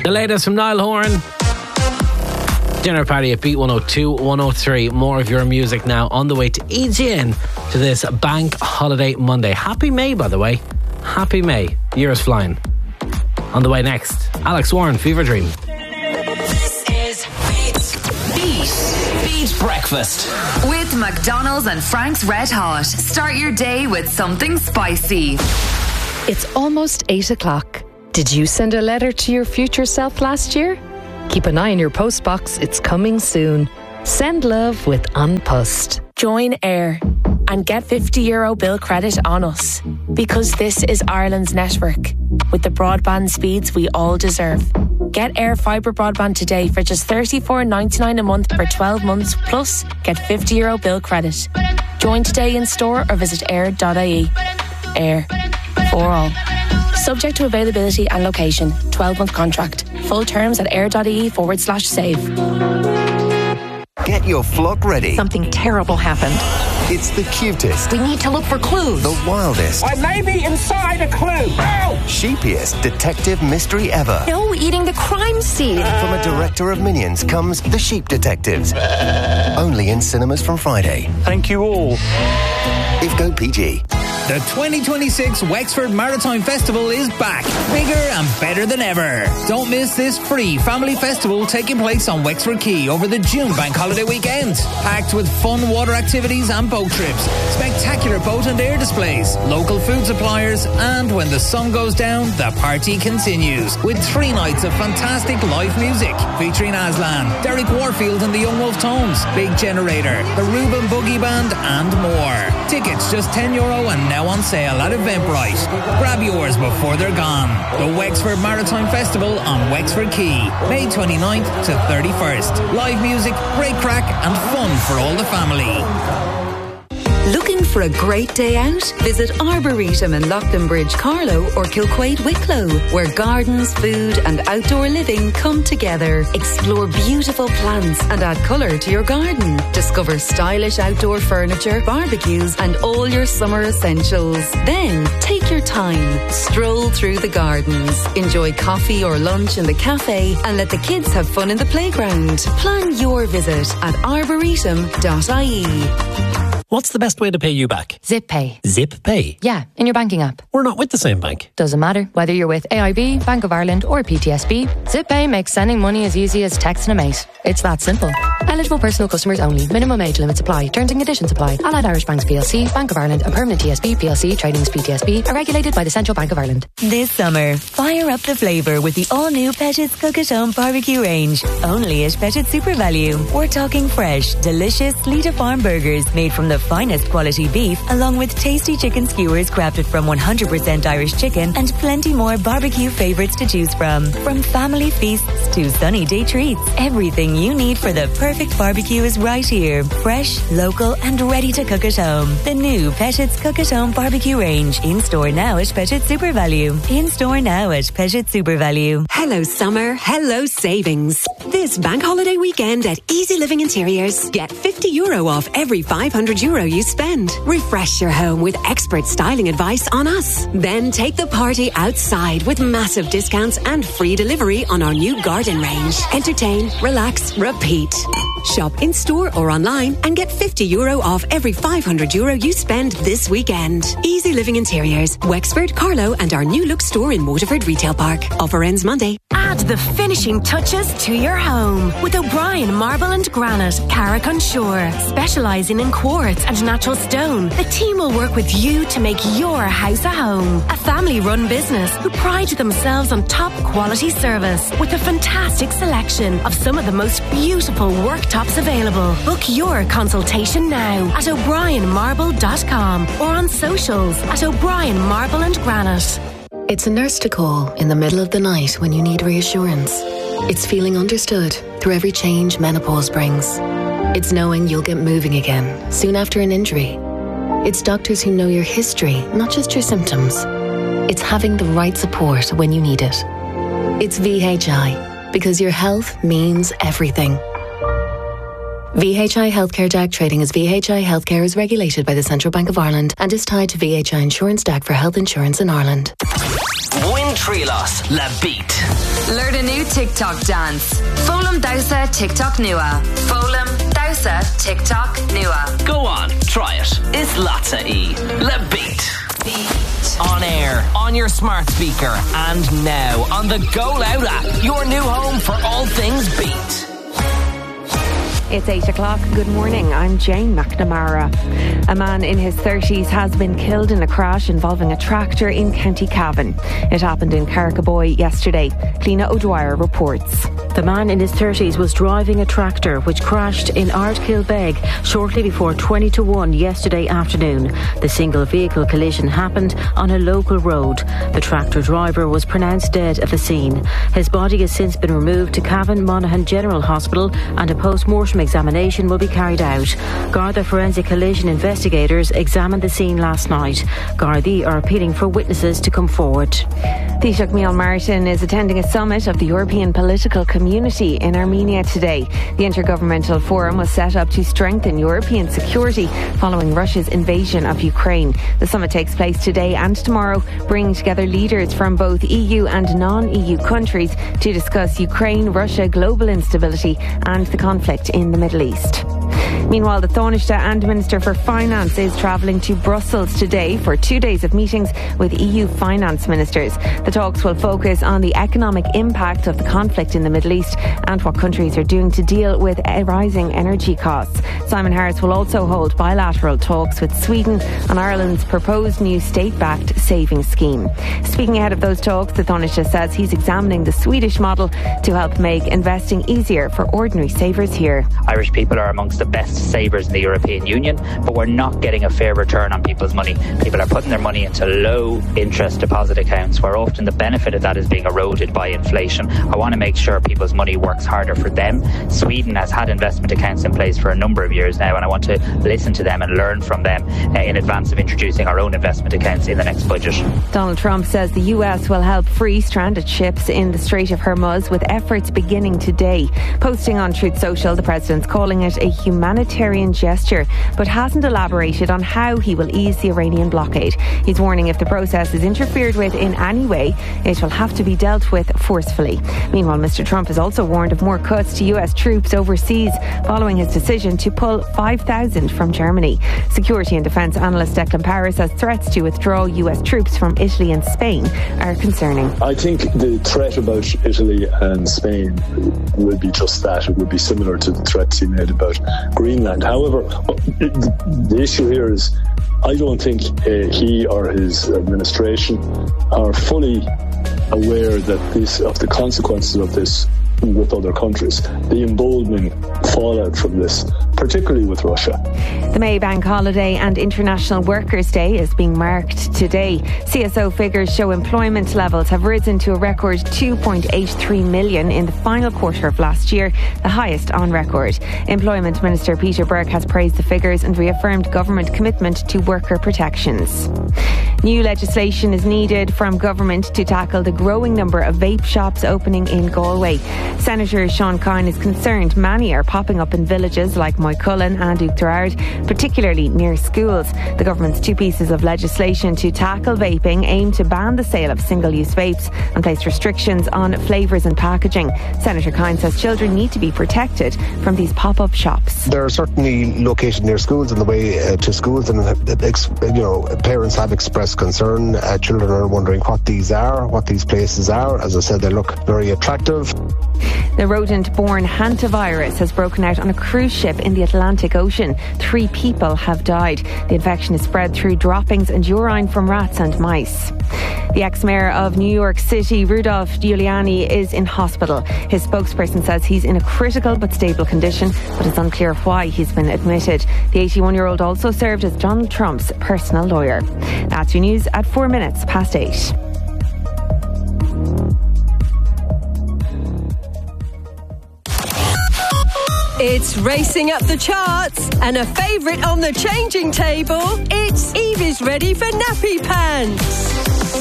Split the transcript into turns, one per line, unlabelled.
The latest from Niall Horan. Dinner party at Beat 102, 103. More of your music now on the way to ease you in to this Bank Holiday Monday. Happy May, by the way. Happy May. Year is flying. On the way next, Alex Warren, Fever Dream.
This is Beat Breakfast with McDonald's and Frank's Red Hot. Start your day with something spicy.
It's almost 8 o'clock. Did you send a letter to your future self last year? Keep an eye on your post box. It's coming soon. Send love with An Post.
Join Air and get €50 bill credit on us, because this is Ireland's network with the broadband speeds we all deserve. Get Air Fibre broadband today for just $34.99 a month for 12 months, plus get €50 bill credit. Join today in store or visit air.ie. Air, for all. Subject to availability and location. 12-month contract. Full terms at air.ie/save.
Get your flock ready.
Something terrible happened.
It's the cutest.
We need to look for clues.
The wildest.
I may be inside a clue. Ow!
Sheepiest detective mystery ever.
No eating the crime scene.
From a director of Minions comes The Sheep Detectives. Only in cinemas from Friday.
Thank you all.
If Go PG.
The 2026 Wexford Maritime Festival is back, bigger and better than ever. Don't miss this free family festival taking place on Wexford Quay over the June bank holiday weekend. Packed with fun water activities and boat trips, spectacular boat and air displays, local food suppliers, and when the sun goes down, the party continues with 3 nights of fantastic live music featuring Aslan, Derek Warfield and the Young Wolf Tones, Big Generator, the Reuben Boogie Band, and more. Tickets just €10 and now on sale at Eventbrite. Grab yours before they're gone. The Wexford Maritime Festival on Wexford Quay, May 29th to 31st. Live music, great crack and fun for all the family.
Looking for a great day out? Visit Arboretum in Lochlinbridge, Carlow or Kilquade, Wicklow, where gardens, food and outdoor living come together. Explore beautiful plants and add colour to your garden. Discover stylish outdoor furniture, barbecues and all your summer essentials. Then take your time. Stroll through the gardens. Enjoy coffee or lunch in the cafe and let the kids have fun in the playground. Plan your visit at arboretum.ie.
What's the best way to pay you back?
Zip Pay.
Zip Pay?
Yeah, in your banking app.
We're not with the same bank.
Doesn't matter. Whether you're with AIB, Bank of Ireland or PTSB, Zip Pay makes sending money as easy as texting a mate. It's that simple. Eligible personal customers only. Minimum age limits apply. Terms and conditions apply. Allied Irish Banks PLC, Bank of Ireland and Permanent TSB PLC trading as PTSB are regulated by the Central Bank of Ireland.
This summer, fire up the flavour with the all-new Petit's Cook at Home barbecue range. Only at Petit's Super Value. We're talking fresh, delicious Lita Farm burgers made from the finest quality beef, along with tasty chicken skewers crafted from 100% Irish chicken and plenty more barbecue favourites to choose from. From family feasts to sunny day treats, everything you need for the perfect barbecue is right here. Fresh, local and ready to cook at home. The new Petit's Cook at Home barbecue range. In store now at Petit's Super Value. In store now at Petit's Super Value.
Hello summer, hello savings. This bank holiday weekend at Easy Living Interiors. Get €50 off every €500 you spend. Refresh your home with expert styling advice on us. Then take the party outside with massive discounts and free delivery on our new garden range. Entertain, relax, repeat. Shop in store or online and get €50 off every €500 you spend this weekend. Easy Living Interiors, Wexford, Carlow and our new look store in Waterford Retail Park. Offer ends Monday.
Add the finishing touches to your home with O'Brien Marble and Granite, Carrick-on-Shore. Specialising in quartz and natural stone, the team will work with you to make your house a home. A family-run business who pride themselves on top quality service with a fantastic selection of some of the most beautiful worktops available. Book your consultation now at o'brienmarble.com or on socials at O'Brien Marble and Granite.
It's a nurse to call in the middle of the night when you need reassurance. It's feeling understood through every change menopause brings. It's knowing you'll get moving again soon after an injury. It's doctors who know your history, not just your symptoms. It's having the right support when you need it. It's VHI, because your health means everything. VHI Healthcare DAC trading as VHI Healthcare is regulated by the Central Bank of Ireland and is tied to VHI Insurance DAC for health insurance in Ireland.
Win Trilos, La Beat. Learn a new TikTok dance. Folam Dausa TikTok Nua. Folam Dausa TikTok Nua.
Go on, try it. It's Latza E. Le Beat. On air, on your smart speaker, and now on the Go Loud app. Your new home for all things Beat.
It's 8 o'clock. Good morning. I'm Jane McNamara. A man in his 30s has been killed in a crash involving a tractor in County Cavan. It happened in Carrigaboy yesterday. Cliona O'Dwyer reports.
The man in his 30s was driving a tractor which crashed in Ardkilbeg shortly before 20 to 1 yesterday afternoon. The single vehicle collision happened on a local road. The tractor driver was pronounced dead at the scene. His body has since been removed to Cavan Monaghan General Hospital and a post-mortem examination will be carried out. Garda Forensic Collision investigators examined the scene last night. Gardaí are appealing for witnesses to come forward.
Taoiseach Micheál Martin is attending a summit of the European Political Community in Armenia today. The Intergovernmental Forum was set up to strengthen European security following Russia's invasion of Ukraine. The summit takes place today and tomorrow, bringing together leaders from both EU and non-EU countries to discuss Ukraine, Russia, global instability and the conflict in the Middle East. Meanwhile, the Taoiseach and Minister for Finance is travelling to Brussels today for 2 days of meetings with EU finance ministers. The talks will focus on the economic impact of the conflict in the Middle East and what countries are doing to deal with rising energy costs. Simon Harris will also hold bilateral talks with Sweden on Ireland's proposed new state-backed savings scheme. Speaking ahead of those talks, the Taoiseach says he's examining the Swedish model to help make investing easier for ordinary savers here.
Irish people are amongst the best savers in the European Union, but we're not getting a fair return on people's money. People are putting their money into low interest deposit accounts where often the benefit of that is being eroded by inflation. I want to make sure people's money works harder for them. Sweden has had investment accounts in place for a number of years now, and I want to listen to them and learn from them in advance of introducing our own investment accounts in the next budget.
Donald Trump says the US will help free stranded ships in the Strait of Hormuz with efforts beginning today. Posting on Truth Social, the president's calling it a humanitarian gesture, but hasn't elaborated on how he will ease the Iranian blockade. He's warning if the process is interfered with in any way, it will have to be dealt with forcefully. Meanwhile, Mr. Trump has also warned of more cuts to US troops overseas following his decision to pull 5,000 from Germany. Security and defence analyst Declan Paris says threats to withdraw US troops from Italy and Spain are concerning.
I think the threat about Italy and Spain will be just that. It would be similar to the threats he made about Greenland. However, the issue here is I don't think he or his administration are fully aware that of the consequences of this with other countries. The emboldening fallout from this, particularly with Russia.
The May Bank Holiday and International Workers' Day is being marked today. CSO figures show employment levels have risen to a record 2.83 million in the final quarter of last year, the highest on record. Employment Minister Peter Burke has praised the figures and reaffirmed government commitment to worker protections. New legislation is needed from government to tackle the growing number of vape shops opening in Galway. Senator Sean Kine is concerned many are popping up in villages like Moycullen and Oughterard, particularly near schools. The government's two pieces of legislation to tackle vaping aim to ban the sale of single-use vapes and place restrictions on flavours and packaging. Senator Kine says children need to be protected from these pop-up shops.
They're certainly located near schools on the way to schools, and parents have expressed concern. Children are wondering what these places are. As I said, they look very attractive.
The rodent-borne hantavirus has broken out on a cruise ship in the Atlantic Ocean. 3 people have died. The infection is spread through droppings and urine from rats and mice. The ex-mayor of New York City, Rudolph Giuliani, is in hospital. His spokesperson says he's in a critical but stable condition, but it's unclear why he's been admitted. The 81-year-old also served as Donald Trump's personal lawyer. That's your news at 4 minutes past 8.
It's racing up the charts and a favourite on the changing table. It's Evie's ready for nappy pants.